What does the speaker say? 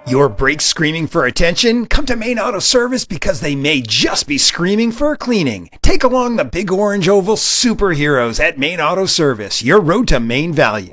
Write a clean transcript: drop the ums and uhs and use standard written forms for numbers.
Your brakes screaming for attention? Come to Main Auto Service because they may just be screaming for cleaning. Take along the big orange oval superheroes at Main Auto Service, your road to Main value.